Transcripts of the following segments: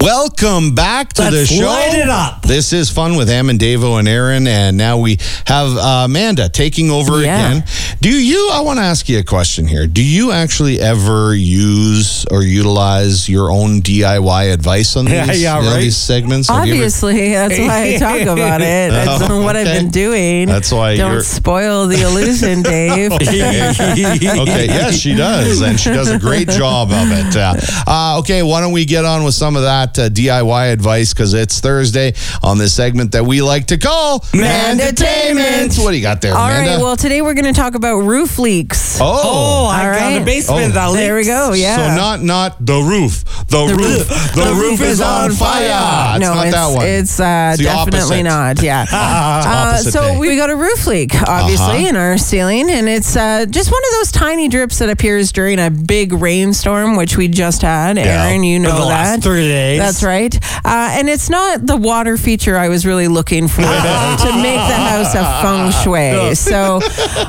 Welcome back to the show. Light it up. This is Fun with Em and Davo and Aaron, and now we have Amanda taking over again. I want to ask you a question here. Do you actually ever use or utilize your own DIY advice on these, these segments? Obviously, that's why I talk about it. That's what I've been doing. That's why Don't spoil the illusion, Dave. Okay, yes, she does, and she does a great job of it. Okay, why don't we get on with some of that DIY advice, because it's Thursday on this segment that we like to call Mandatainment. What do you got there, Amanda? All right, well, today we're going to talk about roof leaks. I got a basement that leaks. There we go, So not the roof. The roof is on fire. No, it's not that one. It's definitely not, so we got a roof leak, obviously, in our ceiling, and it's just one of those tiny drips that appears during a big rainstorm, which we just had. Aaron, you know for the that. last 3 days. That's right. And it's not the water feature I was really looking for to make the house a feng shui. So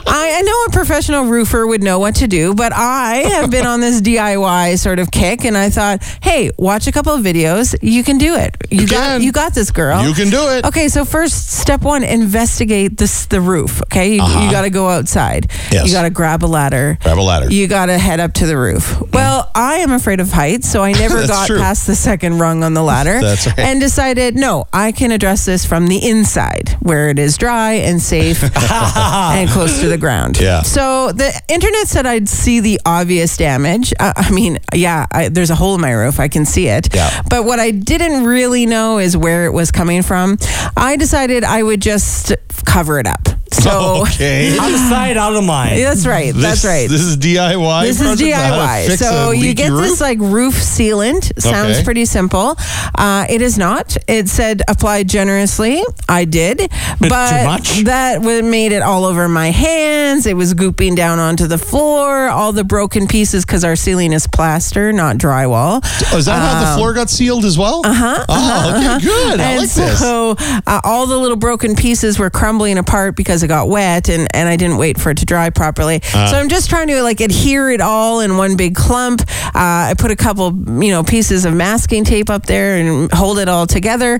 I know a professional roofer would know what to do, but I have been on this DIY sort of kick, and I thought, hey, watch a couple of videos. You can do it. You got this, girl. You can do it. Okay, so first, step one, investigate the roof, okay? You got to go outside. Yes. You got to grab a ladder. You got to head up to the roof. Well, I am afraid of heights, so I never got past the second rung on the ladder. That's right. And decided, no, I can address this from the inside, where it is dry and safe and close to the ground. Yeah. So the internet said I'd see the obvious damage. There's a hole in my roof. I can see it. Yeah. But what I didn't really know is where it was coming from. I decided I would just cover it up. So out of sight, out of mind. That's right. This is DIY. This is DIY. So you get this like roof sealant. Sounds pretty simple. It is not. It said apply generously. I did, but too much? That made it all over my hands. It was gooping down onto the floor. All the broken pieces, because our ceiling is plaster, not drywall. Is that how the floor got sealed as well? Okay, good. I like this. So all the little broken pieces were crumbling apart because it got wet, and I didn't wait for it to dry properly. So I'm just trying to adhere it all in one big clump. I put a couple pieces of masking tape up there and hold it all together,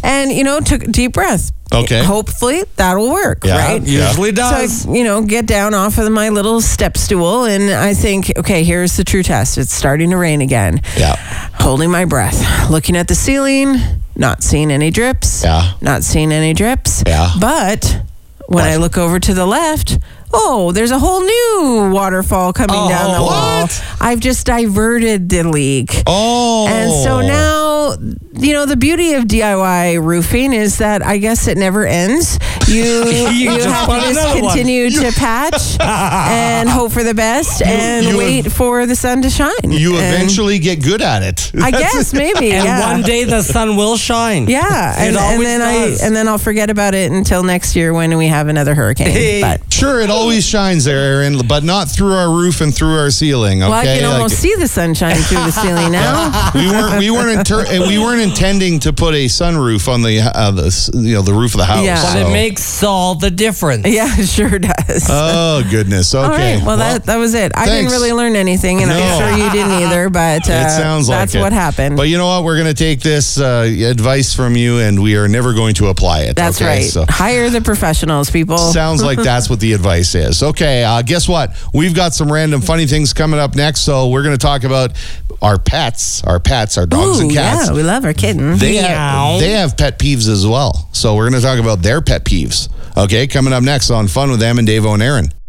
and took a deep breath. Okay. Hopefully that'll work, right? Usually does. So I, get down off of my little step stool, and I think, okay, here's the true test. It's starting to rain again. Yeah. Holding my breath, looking at the ceiling, not seeing any drips. Yeah. Not seeing any drips. Yeah. But when I look over to the left, there's a whole new waterfall coming down the wall. I've just diverted the leak. And so now, the beauty of DIY roofing is that I guess it never ends. You have to just continue to patch and hope for the best and wait for the sun to shine. You eventually get good at it. I guess, maybe. And one day the sun will shine. Yeah. And then I'll forget about it until next year when we have another hurricane. But sure, it always shines there, Aaron, but not through our roof and through our ceiling. Okay? Well, I can almost see the sunshine through the ceiling now. we weren't intending to put a sunroof on the roof of the house. Yeah. But it makes all the difference. Yeah, it sure does. Oh goodness. Okay. All right. Well, that was it. I didn't really learn anything, and I'm sure you didn't either. But it sounds like that's what happened. But you know what? We're going to take this advice from you, and we are never going to apply it. That's right. So hire the professionals, people. Sounds like that's what the advice is. Okay. Guess what? We've got some random funny things coming up next. So we're going to talk about our pets, our dogs and cats. Yeah, we love our kittens. They have pet peeves as well. So we're going to talk about their pet peeves. Okay, coming up next on Fun with Em and Davo and Aaron.